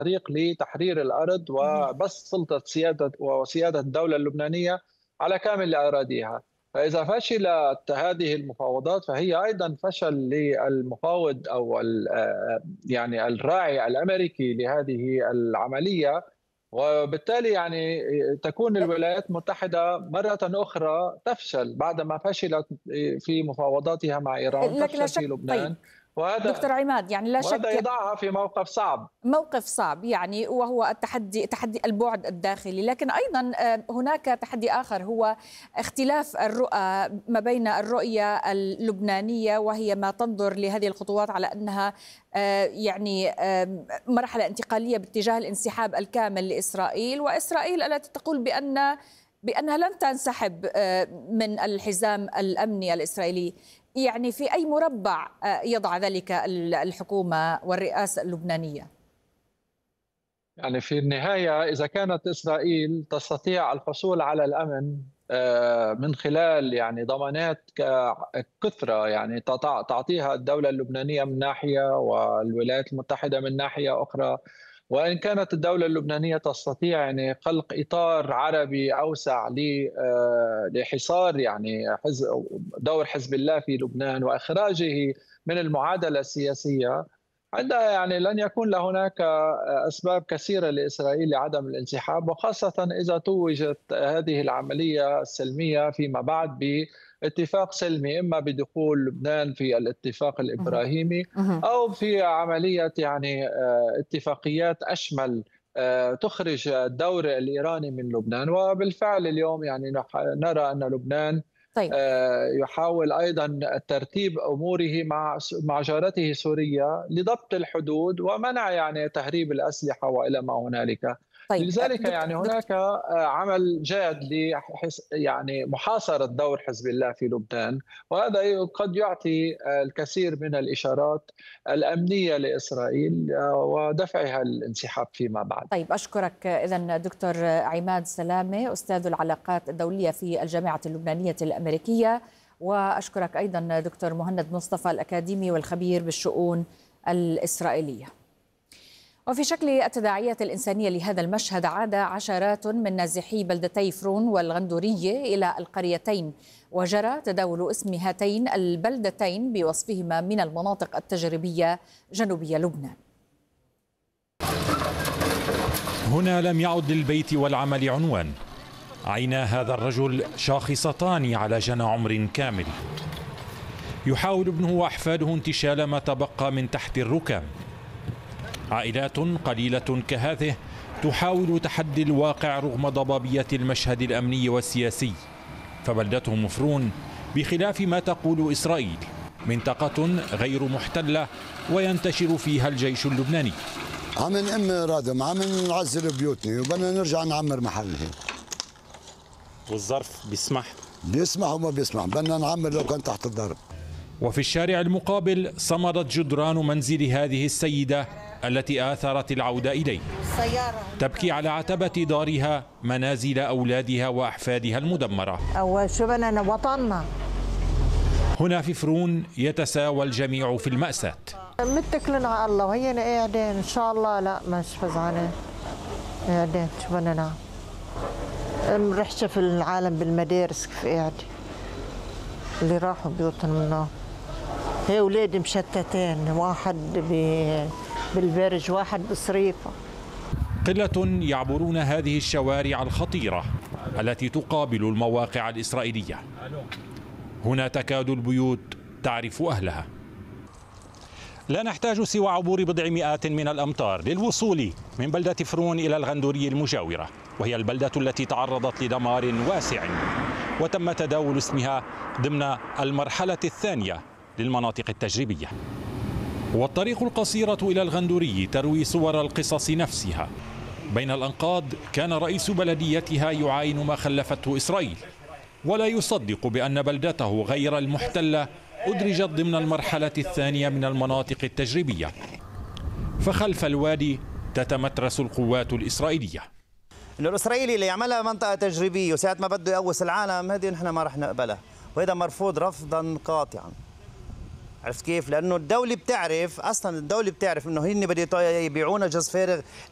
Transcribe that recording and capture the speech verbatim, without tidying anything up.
طريق لتحرير الأرض وبسط سلطة سيادة وسيادة الدولة اللبنانية على كامل أراضيها. فإذا فشلت هذه المفاوضات فهي أيضا فشل للمفاوض أو يعني الراعي الأمريكي لهذه العملية، وبالتالي يعني تكون الولايات المتحدة مرة أخرى تفشل بعدما فشلت في مفاوضاتها مع إيران، لكن لا تفشل في شك. طيب لبنان. وهذا دكتور عماد، يعني لا وهذا شك يضعها في موقف صعب. موقف صعب يعني، وهو التحدي تحدي البعد الداخلي، لكن أيضا هناك تحدي آخر هو اختلاف الرؤى ما بين الرؤية اللبنانية وهي ما تنظر لهذه الخطوات على أنها يعني مرحلة انتقالية باتجاه الانسحاب الكامل لإسرائيل، وإسرائيل التي تقول بأن بأنها لن تنسحب من الحزام الأمني الإسرائيلي. يعني في أي مربع يضع ذلك الحكومة والرئاسة اللبنانية؟ يعني في النهاية إذا كانت إسرائيل تستطيع الحصول على الأمن من خلال يعني ضمانات كثرة يعني تعطيها الدولة اللبنانية من ناحية والولايات المتحدة من ناحية أخرى، وإن كانت الدولة اللبنانية تستطيع يعني خلق إطار عربي أوسع لحصار يعني دور حزب الله في لبنان وإخراجه من المعادلة السياسية، عندها يعني لن يكون هناك أسباب كثيرة لإسرائيل لعدم الانسحاب، وخاصة إذا توجت هذه العملية السلمية فيما بعد باتفاق سلمي، إما بدخول لبنان في الاتفاق الإبراهيمي أو في عملية يعني اتفاقيات أشمل تخرج الدور الإيراني من لبنان. وبالفعل اليوم يعني نرى أن لبنان طيب. يحاول أيضا ترتيب أموره مع مع جارته سوريا لضبط الحدود ومنع يعني تهريب الأسلحة وإلى ما هنالك. طيب. لذلك يعني هناك عمل جاد ل يعني محاصرة دور حزب الله في لبنان، وهذا قد يعطي الكثير من الإشارات الأمنية لإسرائيل ودفعها الانسحاب فيما بعد. طيب أشكرك إذن دكتور عماد سلامة، أستاذ العلاقات الدولية في الجامعة اللبنانية الأمريكية، وأشكرك أيضا دكتور مهند مصطفى الأكاديمي والخبير بالشؤون الإسرائيلية. وفي شكل التداعيات الإنسانية لهذا المشهد، عاد عشرات من نازحي بلدتي فرون والغندورية إلى القريتين، وجرى تداول اسم هاتين البلدتين بوصفهما من المناطق التجريبية جنوبية لبنان. هنا لم يعد للبيت والعمل عنوان، عينا هذا الرجل شاخصتان على جنى عمر كامل. يحاول ابنه وأحفاده انتشال ما تبقى من تحت الركام. عائلات قليلة كهذه تحاول تحدي الواقع رغم ضبابية المشهد الأمني والسياسي، فبلدتهم فرون بخلاف ما تقول إسرائيل منطقة غير محتلة وينتشر فيها الجيش اللبناني. عم نأم رادم، عم نعزل بيوتنا وبدنا نرجع نعمر محلنا. والظرف بيسمح؟ بيسمح وما بيسمح، بدنا نعمر لو كان تحت الضرب. وفي الشارع المقابل صمدت جدران منزل هذه السيدة التي آثرت العودة إليه، تبكي على عتبة دارها منازل أولادها وأحفادها المدمرة. أول شو بدنا وطننا. هنا في فرون يتساوى الجميع في المأساة. متكلين على الله وهينا قاعدين إن شاء الله، لا مش فزعانين قاعدين. شو بدنا نعمل؟ رحشة في العالم بالمدارس كيف قاعدة اللي راحوا بيوتهم منه. هي أولادي مشتتين، واحد بالبرج واحد بصريفة. قلة يعبرون هذه الشوارع الخطيرة التي تقابل المواقع الإسرائيلية. هنا تكاد البيوت تعرف أهلها. لا نحتاج سوى عبور بضع مئات من الأمتار للوصول من بلدة فرون إلى الغندورية المجاورة، وهي البلدة التي تعرضت لدمار واسع وتم تداول اسمها ضمن المرحلة الثانية للمناطق التجريبية. والطريق القصيرة إلى الغندوري تروي صور القصص نفسها. بين الأنقاض كان رئيس بلديتها يعاين ما خلفته إسرائيل، ولا يصدق بأن بلدته غير المحتلة أدرجت ضمن المرحلة الثانية من المناطق التجريبية. فخلف الوادي تتمترس القوات الإسرائيلية. إنه الإسرائيلي اللي يعملها منطقة تجريبية وساعة ما بده يقوس العالم، هذه نحن ما رح نقبلها، وهذا مرفوض رفضا قاطعا. عرفت كيف؟ لأنه الدولة بتعرف أصلا، الدولة بتعرف إنه هن بده يبيعونا جز فارغ.